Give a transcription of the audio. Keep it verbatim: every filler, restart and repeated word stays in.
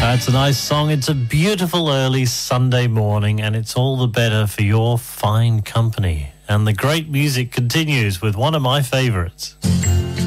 That's a nice song. It's a beautiful early Sunday morning, and it's all the better for your fine company. And the great music continues with one of my favourites.